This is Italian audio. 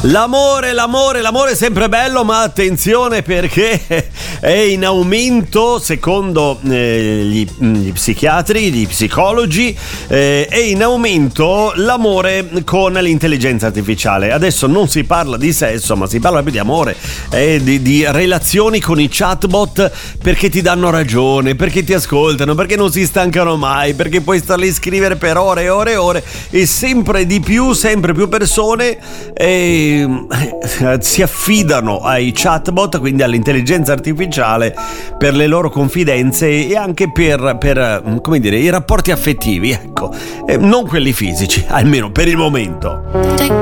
L'amore è sempre bello, ma attenzione perché è in aumento, secondo gli psichiatri, gli psicologi, è in aumento l'amore con l'intelligenza artificiale. Adesso non si parla di sesso, ma si parla proprio di amore, di relazioni con i chatbot, perché ti danno ragione, perché ti ascoltano, perché non si stancano mai, perché puoi star lì a scrivere per ore e ore e ore, e sempre più persone si affidano ai chatbot, quindi all'intelligenza artificiale, per le loro confidenze e anche per come dire, i rapporti affettivi, ecco, non quelli fisici, almeno per il momento.